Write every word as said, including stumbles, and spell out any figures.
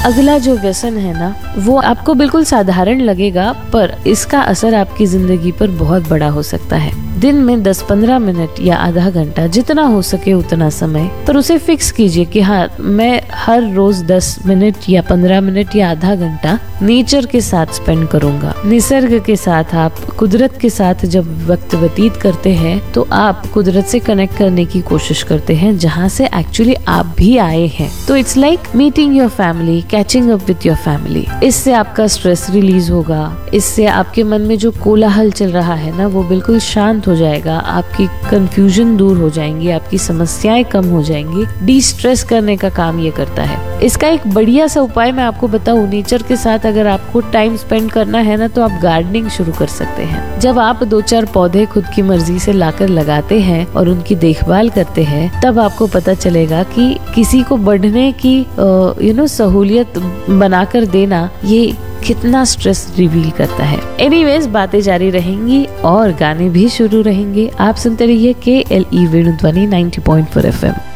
अगला जो व्यसन है ना, वो आपको बिल्कुल साधारण लगेगा, पर इसका असर आपकी जिंदगी पर बहुत बड़ा हो सकता है। दिन में दस पंद्रह मिनट या आधा घंटा, जितना हो सके उतना समय, पर उसे फिक्स कीजिए कि हाँ, मैं हर रोज दस मिनट या पंद्रह मिनट या आधा घंटा नेचर के साथ स्पेंड करूंगा। निसर्ग के साथ, आप कुदरत के साथ जब वक्त व्यतीत करते हैं तो आप कुदरत से कनेक्ट करने की कोशिश करते हैं, जहाँ से एक्चुअली आप भी आए हैं। तो it's like meeting your family, catching up with your family. इससे आपका स्ट्रेस रिलीज होगा, इससे आपके मन में जो कोलाहल चल रहा है ना, वो बिल्कुल शांत हो जाएगा, आपकी कंफ्यूजन दूर हो जाएंगी, आपकी समस्याएं कम हो जाएंगी। डी स्ट्रेस करने का काम ये करता है। इसका एक बढ़िया सा उपाय मैं आपको बताऊं, नेचर के साथ अगर आपको टाइम स्पेंड करना है ना, तो आप गार्डनिंग शुरू कर सकते हैं। जब आप दो चार पौधे खुद की मर्जी से लाकर लगाते हैं और उनकी देखभाल करते हैं, तब आपको पता चलेगा कि किसी को बढ़ने की यू नो सहूलियत बनाकर देना ये कितना स्ट्रेस रिवील करता है। एनीवेज, बातें जारी रहेंगी और गाने भी शुरू रहेंगे। आप सुनते रहिए के L E वेणुध्वनि ninety point four F M.